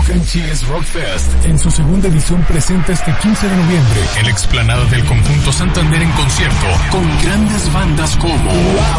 Canchis Rock Fest en su segunda edición presenta este 15 de noviembre en la explanada del Conjunto Santander en concierto con grandes bandas como